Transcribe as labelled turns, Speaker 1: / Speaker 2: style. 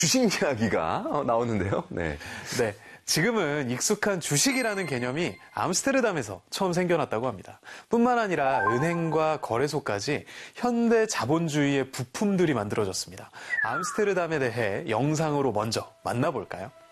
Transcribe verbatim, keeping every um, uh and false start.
Speaker 1: 주식 이야기가 나오는데요. 네.
Speaker 2: 네. 지금은 익숙한 주식이라는 개념이 암스테르담에서 처음 생겨났다고 합니다. 뿐만 아니라 은행과 거래소까지 현대 자본주의의 부품들이 만들어졌습니다. 암스테르담에 대해 영상으로 먼저 만나볼까요?